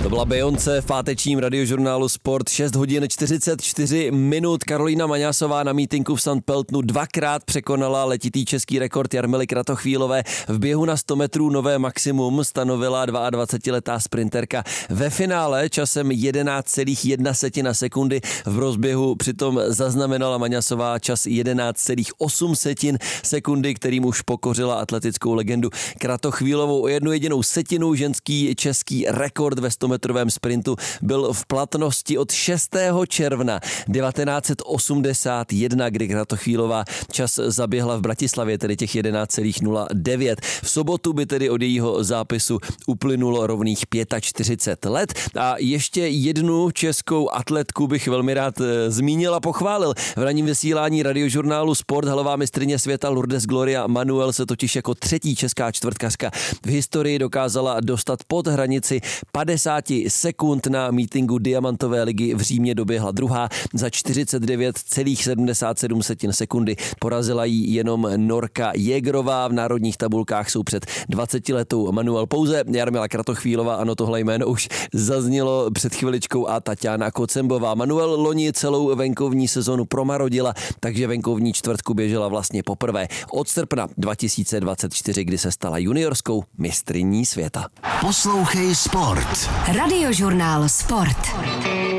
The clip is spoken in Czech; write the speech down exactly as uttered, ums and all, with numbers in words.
To byla Beyoncé v pátečním radiožurnálu Sport. šest hodin čtyřicet čtyři minut. Karolína Maňásová na mítinku v Sankt Pöltnu dvakrát překonala letitý český rekord Jarmily Kratochvílové. V běhu na sto metrů nové maximum stanovila dvaadvacetiletá sprinterka. Ve finále časem jedenáct celá jedna sekundy. V rozběhu přitom zaznamenala Maňásová čas jedenáct celá osm sekundy, kterým už pokořila atletickou legendu Kratochvílovou o jednu jedinou setinu. Ženský český rekord ve stometrovém sprintu byl v platnosti od šestého června devatenáct set osmdesát jedna, kdy Kratochvílová čas zaběhla v Bratislavě, tedy těch jedenáct celá nula devět. V sobotu by tedy od jejího zápisu uplynulo rovných čtyřicet pět let. A ještě jednu českou atletku bych velmi rád e, zmínil a pochválil. V ranním vysílání radiožurnálu Sport halová mistryně světa Lourdes Gloria Manuel se totiž jako třetí česká čtvrtkařka v historii dokázala dostat pod hranici padesát sekund. Na mítinku Diamantové ligy v Římě doběhla druhá za čtyřicet devět celá sedmdesát sedm sekundy. Porazila jí jenom Norka Jägerová. V národních tabulkách jsou před dvacetiletou Manuel pouze. Jarmila Kratochvílová, ano, tohle jméno už zaznělo před chviličkou, a Taťána Kocembová. Manuel loni celou venkovní sezonu promarodila, takže venkovní čtvrtku běžela vlastně poprvé od srpna dva tisíce dvacet čtyři, kdy se stala juniorskou mistryní světa. Poslouchej Sport. Radiožurnál Sport.